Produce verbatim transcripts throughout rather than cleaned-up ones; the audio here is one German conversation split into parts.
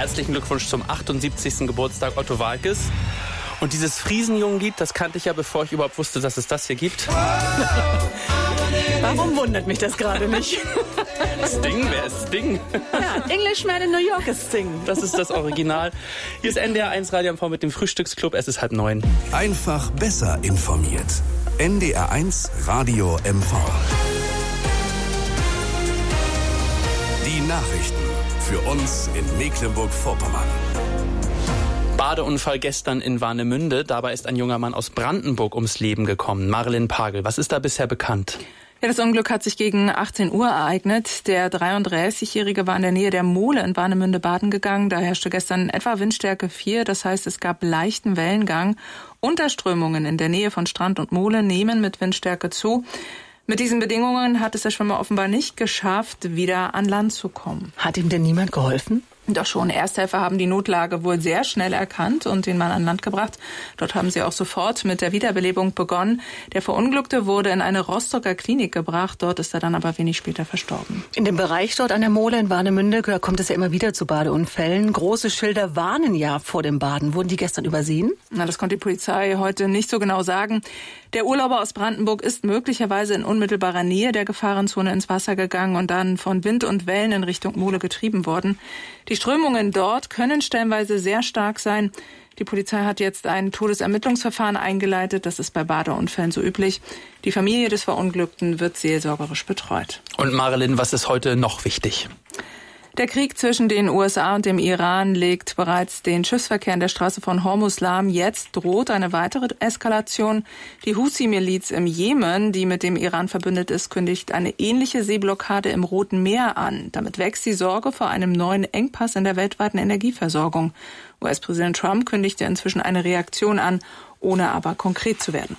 Herzlichen Glückwunsch zum achtundsiebzigsten Geburtstag Otto Waalkes. Und dieses Friesenjungen-Lied, das kannte ich ja, bevor ich überhaupt wusste, dass es das hier gibt. Warum wundert mich das gerade nicht? Sting, wer ist Sting? Ja, Englishman in New York ist Sting. Das ist das Original. Hier ist N D R eins Radio M V mit dem Frühstücksclub. Es ist halb neun. Einfach besser informiert. N D R eins Radio M V. Die Nachrichten für uns in Mecklenburg-Vorpommern. Badeunfall gestern in Warnemünde. Dabei ist ein junger Mann aus Brandenburg ums Leben gekommen. Marilyn Pagel, was ist da bisher bekannt? Ja, das Unglück hat sich gegen achtzehn Uhr ereignet. Der dreiunddreißigjährige war in der Nähe der Mole in Warnemünde baden gegangen. Da herrschte gestern etwa Windstärke vier. Das heißt, es gab leichten Wellengang. Unterströmungen in der Nähe von Strand und Mole nehmen mit Windstärke zu. Mit diesen Bedingungen hat es der Schwimmer offenbar nicht geschafft, wieder an Land zu kommen. Hat ihm denn niemand geholfen? Doch schon. Ersthelfer haben die Notlage wohl sehr schnell erkannt und den Mann an Land gebracht. Dort haben sie auch sofort mit der Wiederbelebung begonnen. Der Verunglückte wurde in eine Rostocker Klinik gebracht. Dort ist er dann aber wenig später verstorben. In dem Bereich dort an der Mole in Warnemünde, da kommt es ja immer wieder zu Badeunfällen. Große Schilder warnen ja vor dem Baden. Wurden die gestern übersehen? Na, das konnte die Polizei heute nicht so genau sagen. Der Urlauber aus Brandenburg ist möglicherweise in unmittelbarer Nähe der Gefahrenzone ins Wasser gegangen und dann von Wind und Wellen in Richtung Mole getrieben worden. Die Strömungen dort können stellenweise sehr stark sein. Die Polizei hat jetzt ein Todesermittlungsverfahren eingeleitet. Das ist bei Badeunfällen so üblich. Die Familie des Verunglückten wird seelsorgerisch betreut. Und Marilyn, was ist heute noch wichtig? Der Krieg zwischen den U S A und dem Iran legt bereits den Schiffsverkehr in der Straße von Hormuz lahm. Jetzt droht eine weitere Eskalation. Die Husi-Miliz im Jemen, die mit dem Iran verbündet ist, kündigt eine ähnliche Seeblockade im Roten Meer an. Damit wächst die Sorge vor einem neuen Engpass in der weltweiten Energieversorgung. U S-Präsident Trump kündigte inzwischen eine Reaktion an, ohne aber konkret zu werden.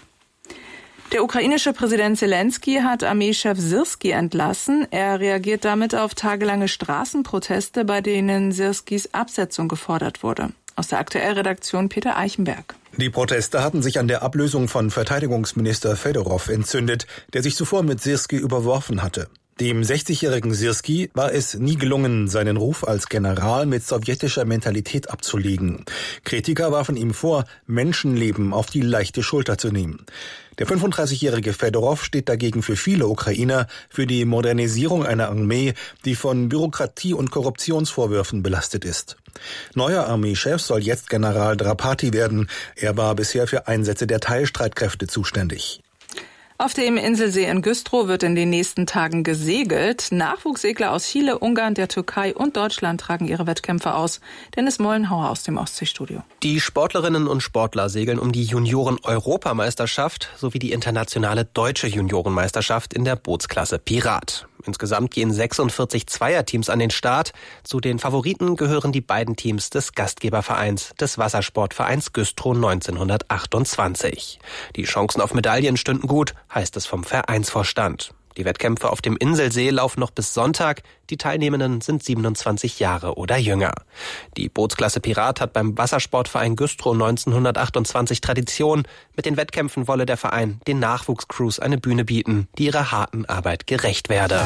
Der ukrainische Präsident Zelensky hat Armeechef Syrski entlassen. Er reagiert damit auf tagelange Straßenproteste, bei denen Syrskis Absetzung gefordert wurde. Aus der Aktuellredaktion Peter Eichenberg. Die Proteste hatten sich an der Ablösung von Verteidigungsminister Fedorow entzündet, der sich zuvor mit Syrski überworfen hatte. Dem sechzigjährigen Syrski war es nie gelungen, seinen Ruf als General mit sowjetischer Mentalität abzulegen. Kritiker warfen ihm vor, Menschenleben auf die leichte Schulter zu nehmen. Der fünfunddreißigjährige Fedorow steht dagegen für viele Ukrainer für die Modernisierung einer Armee, die von Bürokratie und Korruptionsvorwürfen belastet ist. Neuer Armeechef soll jetzt General Drapati werden. Er war bisher für Einsätze der Teilstreitkräfte zuständig. Auf dem Inselsee in Güstrow wird in den nächsten Tagen gesegelt. Nachwuchssegler aus Chile, Ungarn, der Türkei und Deutschland tragen ihre Wettkämpfe aus. Dennis Mollenhauer aus dem Ostseestudio. Die Sportlerinnen und Sportler segeln um die Junioren-Europameisterschaft sowie die internationale deutsche Juniorenmeisterschaft in der Bootsklasse Pirat. Insgesamt gehen sechsundvierzig Zweierteams an den Start. Zu den Favoriten gehören die beiden Teams des Gastgebervereins, des Wassersportvereins Güstrow neunzehnhundertachtundzwanzig. Die Chancen auf Medaillen stünden gut, heißt es vom Vereinsvorstand. Die Wettkämpfe auf dem Inselsee laufen noch bis Sonntag. Die Teilnehmenden sind siebenundzwanzig Jahre oder jünger. Die Bootsklasse Pirat hat beim Wassersportverein Güstrow neunzehnhundertachtundzwanzig Tradition. Mit den Wettkämpfen wolle der Verein den Nachwuchscrews eine Bühne bieten, die ihrer harten Arbeit gerecht werde.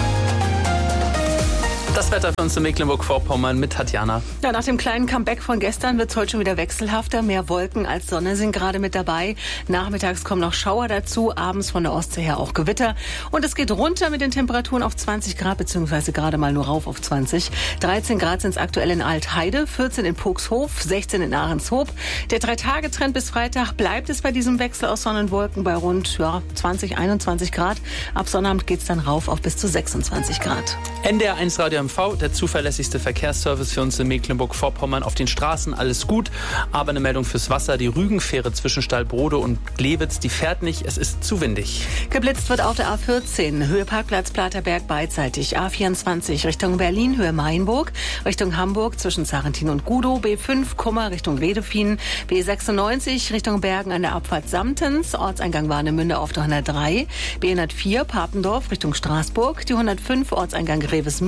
Das Wetter für uns in Mecklenburg-Vorpommern mit Tatjana. Ja, nach dem kleinen Comeback von gestern wird es heute schon wieder wechselhafter. Mehr Wolken als Sonne sind gerade mit dabei. Nachmittags kommen noch Schauer dazu, abends von der Ostsee her auch Gewitter. Und es geht runter mit den Temperaturen auf zwanzig Grad, beziehungsweise gerade mal nur rauf auf zwanzig. dreizehn Grad sind es aktuell in Altheide, vierzehn in Puxhof, sechzehn in Ahrenshoop. Der Drei-Tage-Trend bis Freitag bleibt es bei diesem Wechsel aus Sonne und Wolken bei rund ja, zwanzig, einundzwanzig Grad. Ab Sonnabend geht es dann rauf auf bis zu sechsundzwanzig Grad. N D R eins Radio M V, der zuverlässigste Verkehrsservice für uns in Mecklenburg-Vorpommern. Auf den Straßen alles gut, aber eine Meldung fürs Wasser. Die Rügenfähre zwischen Stallbrode und Glewitz, die fährt nicht, es ist zu windig. Geblitzt wird auf der A vierzehn, Höhe Parkplatz Platerberg beidseitig. A vierundzwanzig Richtung Berlin, Höhe Mainburg, Richtung Hamburg zwischen Sarrentin und Gudow. B fünf Kummer Richtung Wedefin. B sechsundneunzig Richtung Bergen an der Abfahrt Samtens, Ortseingang Warnemünde auf der hundertdrei. B hundertvier Papendorf Richtung Straßburg. Die hundertfünf Ortseingang Grevesmühlen.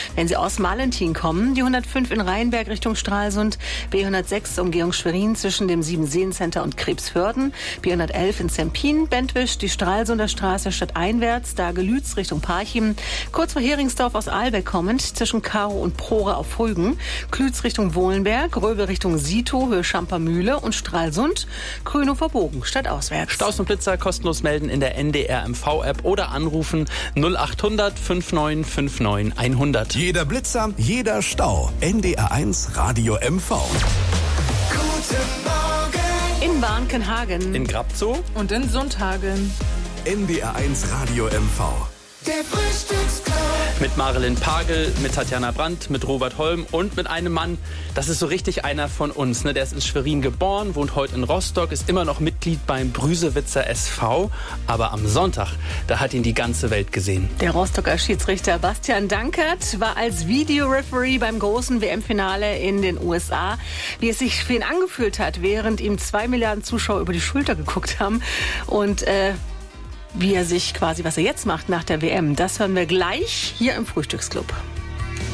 wenn Sie aus Malentin kommen. Die hundertfünf in Rheinberg Richtung Stralsund, B hundertsechs Umgehung Schwerin zwischen dem Siebenseen-Center und Krebsförden, B hundertelf in Zempin, Bentwisch, die Stralsunder Straße stadteinwärts, Dagelütz Richtung Parchim, kurz vor Heringsdorf aus Ahlbeck kommend, zwischen Karo und Prore auf Rügen, Klütz Richtung Wohlenberg, Röbel Richtung Sito, Höhe Schampermühle und Stralsund, Grünhofer Bogen, stadtauswärts. Staus und Blitzer kostenlos melden in der N D R M V-App oder anrufen null achthundert fünfundneunzig neunundfünfzig hundert. Jeder Blitzer, jeder Stau. N D R eins Radio M V. Guten Morgen. In Barnkenhagen. In Grabzow Und in Sundhagen. N D R eins Radio M V. Der Frühstücksclub. mit Marilyn Pagel, mit Tatjana Brandt, mit Robert Holm und mit einem Mann, das ist so richtig einer von uns. Ne? Der ist in Schwerin geboren, wohnt heute in Rostock, ist immer noch Mitglied beim Brüsewitzer S V. Aber am Sonntag, da hat ihn die ganze Welt gesehen. Der Rostocker Schiedsrichter Bastian Dankert war als Videoreferee beim großen W M-Finale in den U S A. Wie es sich für ihn angefühlt hat, während ihm zwei Milliarden Zuschauer über die Schulter geguckt haben. Und äh, wie er sich quasi, was er jetzt macht nach der W M, das hören wir gleich hier im Frühstücksclub.